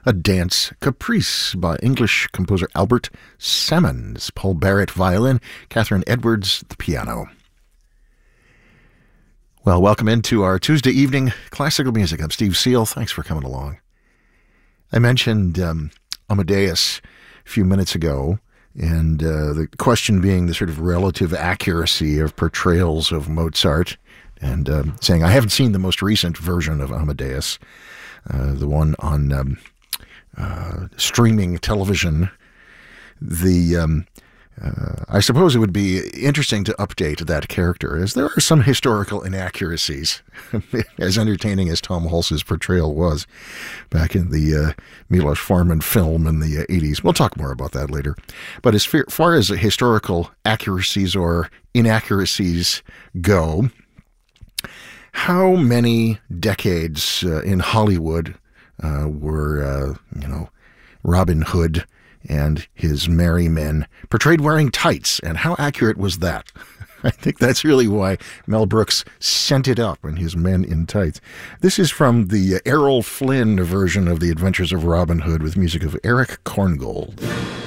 a dance caprice by English composer Albert Sammons, Paul Barrett violin, Catherine Edwards the piano. Well, welcome into our Tuesday evening classical music. I'm Steve Seal. Thanks for coming along. I mentioned Amadeus a few minutes ago, and the question being the sort of relative accuracy of portrayals of Mozart, and saying I haven't seen the most recent version of Amadeus, the one on streaming television. I suppose it would be interesting to update that character, as there are some historical inaccuracies, as entertaining as Tom Hulce's portrayal was back in the Milos Forman film in the 80s. We'll talk more about that later. But as far as historical accuracies or inaccuracies go, how many decades in Hollywood were, Robin Hood and his merry men portrayed wearing tights, and how accurate was that? I think that's really why Mel Brooks sent it up in his Men in Tights. This is from the Errol Flynn version of The Adventures of Robin Hood with music of Eric Korngold.